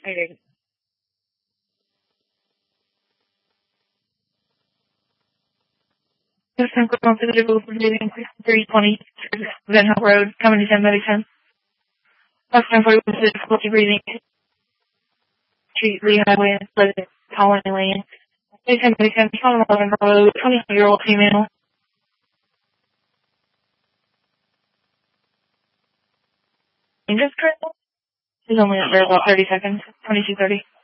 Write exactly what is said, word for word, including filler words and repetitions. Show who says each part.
Speaker 1: Okay. This time, going to the Liverpool Pavilion, three twenty, Van Hill Road, coming to ten Medicine. Last time for you was difficulty breathing. Street, Lee Highway, Pleasant, Colony Lane. ten Medicine, Colony eleven Road, twenty-year-old female. Dangerous critical? He's only up there about thirty seconds, twenty-two thirty.